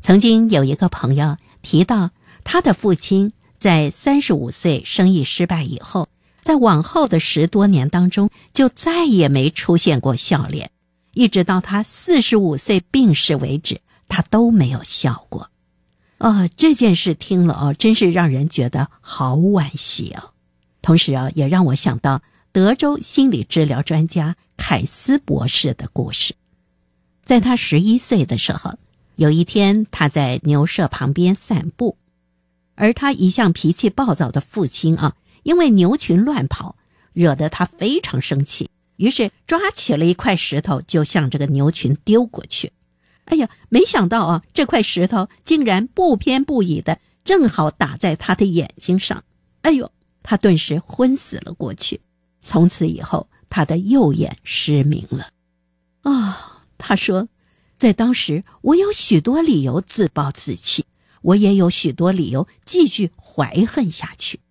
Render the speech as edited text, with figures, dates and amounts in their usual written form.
曾经有一个朋友提到，他的父亲在35岁生意失败以后，在往后的10多年当中就再也没出现过笑脸，一直到他45岁病逝为止，他都没有笑过。这件事听了真是让人觉得好惋惜同时也让我想到德州心理治疗专家凯斯博士的故事。在他11岁的时候，有一天他在牛舍旁边散步，而他一向脾气暴躁的父亲因为牛群乱跑，惹得他非常生气，于是抓起了一块石头就向这个牛群丢过去。没想到这块石头竟然不偏不倚的正好打在他的眼睛上，他顿时昏死了过去。从此以后，他的右眼失明了。他说，在当时我有许多理由自暴自弃，我也有许多理由继续怀恨下去。